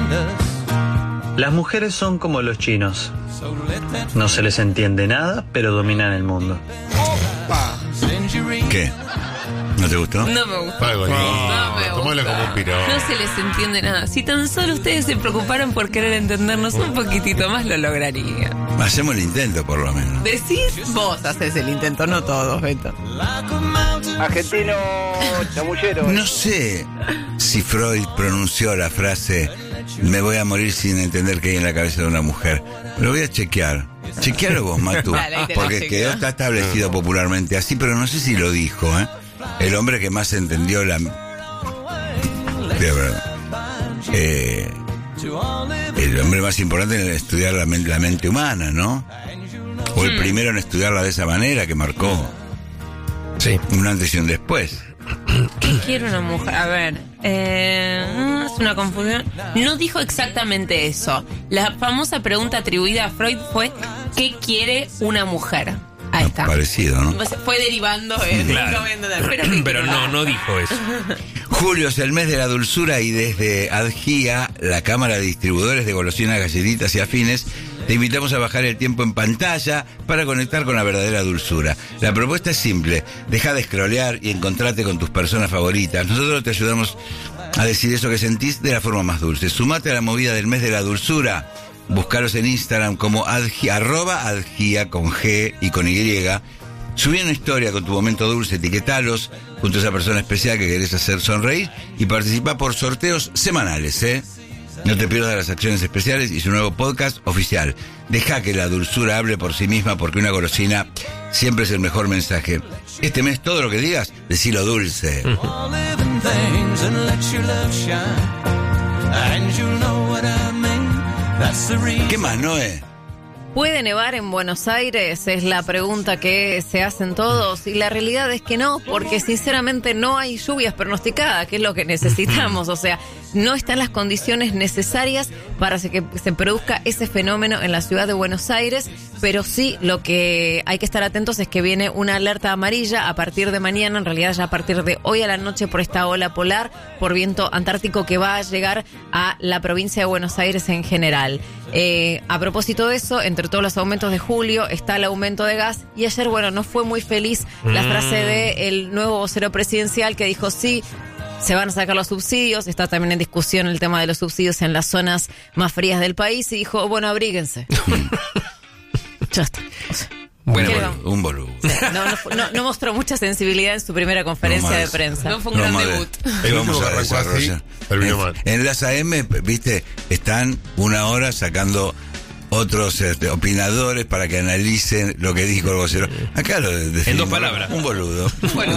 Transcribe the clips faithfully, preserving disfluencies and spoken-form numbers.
Las mujeres son como los chinos. No se les entiende nada, pero dominan el mundo. ¿Qué? ¿No te gustó? No me gustó. Algo no, lindo. no me Tómalo gusta. como un pirón. No se les entiende nada. Si tan solo ustedes se preocuparan por querer entendernos un poquitito más, lo lograrían. Hacemos el intento, por lo menos. Decís, vos haces el intento, no todos, Beto. Argentino chamullero. No sé si Freud pronunció la frase "me voy a morir sin entender qué hay en la cabeza de una mujer". Lo voy a chequear. Chequealo vos, Matu. Vale, ahí te lo Porque chequeo. quedó, está establecido popularmente así, pero no sé si lo dijo, ¿eh? El hombre que más entendió la... De verdad. Eh, el hombre más importante en estudiar la, men- la mente humana, ¿no? O el primero en estudiarla de esa manera, que marcó Sí. un antes y un después. ¿Qué quiere una mujer? A ver, eh, es una confusión. No dijo exactamente eso. La famosa pregunta atribuida a Freud fue: ¿qué quiere una mujer? Ahí está. Parecido, ¿no? Pues fue derivando en Claro. no voy a entender, pero, ¿qué Pero quiere? no, no dijo eso. Julio es el mes de la dulzura y desde Adgia, la cámara de distribuidores de golosinas, galletitas y afines, te invitamos a bajar el tiempo en pantalla para conectar con la verdadera dulzura. La propuesta es simple: deja de scrollear y encontrate con tus personas favoritas. Nosotros te ayudamos a decir eso que sentís de la forma más dulce. Sumate a la movida del mes de la dulzura. Buscaros en Instagram como adgia, arroba adgia con G y con Y. Subí una historia con tu momento dulce, etiquetalos junto a esa persona especial que querés hacer sonreír y participa por sorteos semanales, ¿eh? No te pierdas las acciones especiales y su nuevo podcast oficial. Deja que la dulzura hable por sí misma, porque una golosina siempre es el mejor mensaje. Este mes todo lo que digas, decilo dulce. ¿Qué más, Noé? ¿Puede nevar en Buenos Aires? Es la pregunta que se hacen todos, y la realidad es que no, porque sinceramente no hay lluvias pronosticadas, que es lo que necesitamos. O sea, no están las condiciones necesarias para que se produzca ese fenómeno en la ciudad de Buenos Aires, pero sí lo que hay que estar atentos es que viene una alerta amarilla a partir de mañana, en realidad ya a partir de hoy a la noche, por esta ola polar, por viento antártico que va a llegar a la provincia de Buenos Aires en general. Eh, a propósito de eso, entre todos los aumentos de julio está el aumento de gas, y ayer, bueno, no fue muy feliz la frase del nuevo vocero presidencial que dijo sí, se van a sacar los subsidios, está también en discusión el tema de los subsidios en las zonas más frías del país, y dijo, bueno, abríguense. Ya está. O sea, Bueno, ¿qué le boludo, vamos? un boludo. No, no, fu- no, no mostró mucha sensibilidad en su primera conferencia No de más. prensa. No fue un No gran más de- debut. ¿Qué El vamos último a que arrancó así, desarrollar? terminó En, mal. en las A M, viste, están una hora sacando otros este, opinadores para que analicen lo que dijo el vocero. Acá lo definimos, En dos palabras. Un boludo. Bueno,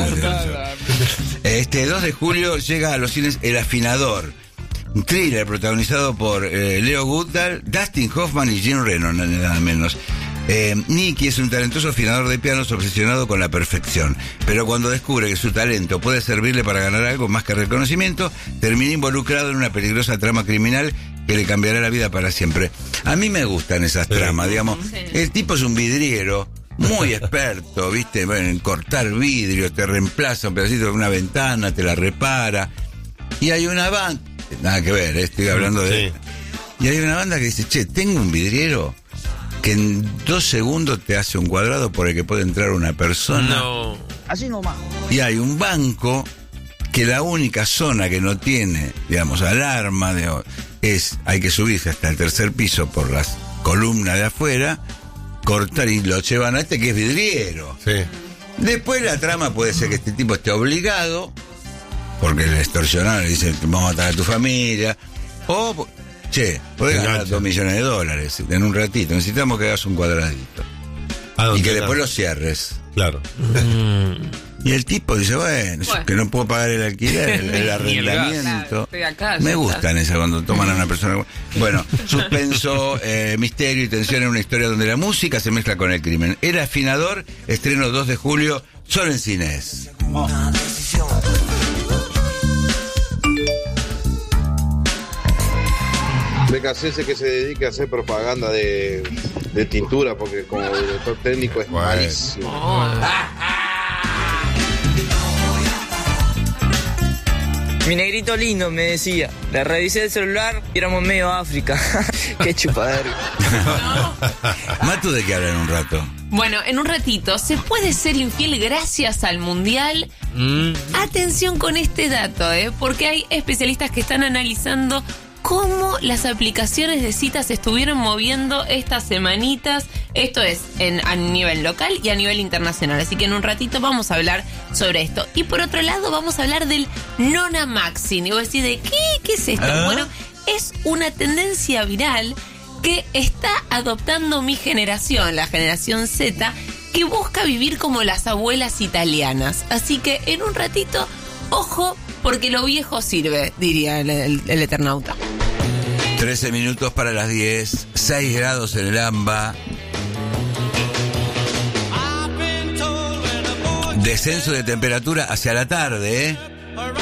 Este dos de julio llega a los cines El Afinador, un thriller protagonizado por eh, Leo Goodall, Dustin Hoffman y Jim Reno, nada menos. Eh, Nicky es un talentoso afinador de pianos obsesionado con la perfección, pero cuando descubre que su talento puede servirle para ganar algo más que reconocimiento, termina involucrado en una peligrosa trama criminal que le cambiará la vida para siempre. A mí me gustan esas Sí. tramas, digamos. El tipo es un vidriero muy experto, ¿viste? Bueno, en cortar vidrio, te reemplaza un pedacito de una ventana, te la repara. Y hay una banda, nada que ver, ¿eh? Estoy hablando de... Sí. Y hay una banda que dice, che, tengo un vidriero que en dos segundos te hace un cuadrado por el que puede entrar una persona. No. Así nomás. Y hay un banco que la única zona que no tiene, digamos, alarma, de, es, hay que subirse hasta el tercer piso por las columnas de afuera, cortar y lo llevan a este que es vidriero. Sí. Después la trama puede ser que este tipo esté obligado, porque le extorsionaron, le dicen, vamos a matar a tu familia, o, che, podés ganar Engancha. dos millones de dólares en un ratito, necesitamos que hagas un cuadradito. ¿A dónde Y que está? después lo cierres. Claro. Y el tipo dice, bueno, Bueno. que no puedo pagar el alquiler, el, el Ni el gas. arrendamiento. Claro, estoy acá, Me ya gustan esas cuando toman a una persona. Bueno, suspenso, eh, misterio y tensión en una historia donde la música se mezcla con el crimen. El Afinador, estreno dos de julio, solo en cines. B K C S que se dedique a hacer propaganda de, de tintura, porque como director técnico es Bueno. malísimo. Mi negrito lindo me decía. Le revisé el celular y éramos medio África. Qué chupadero. Matu, ¿de qué habla en un rato? Bueno, en un ratito, ¿se puede ser infiel gracias al mundial? Mm. Atención con este dato, ¿eh? Porque hay especialistas que están analizando cómo las aplicaciones de citas se estuvieron moviendo estas semanitas. Esto es en, a nivel local y a nivel internacional. Así que en un ratito vamos a hablar sobre esto. Y por otro lado vamos a hablar del Nona Maxing. Y vos decís, ¿de qué? ¿Qué es esto? ¿Ah? Bueno, es una tendencia viral que está adoptando mi generación, la generación Z, que busca vivir como las abuelas italianas. Así que en un ratito, ojo, porque lo viejo sirve, diría el, el, el Eternauta. trece minutos para las diez, seis grados en el AMBA. Descenso de temperatura hacia la tarde, ¿eh?